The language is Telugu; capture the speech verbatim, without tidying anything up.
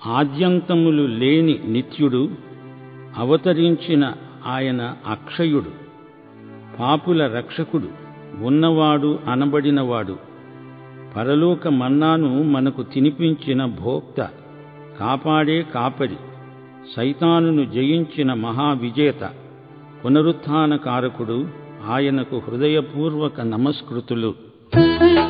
ఆద్యంతములు లేని నిత్యుడు, అవతరించిన ఆయన అక్షయుడు, పాపుల రక్షకుడు, ఉన్నవాడు అనబడినవాడు, పరలోక మన్నాను మనకు తినిపించిన భోక్త, కాపాడే కాపరి, సైతానును జయించిన మహావిజేత, పునరుత్థాన కారకుడు, ఆయనకు హృదయపూర్వక నమస్కృతులు.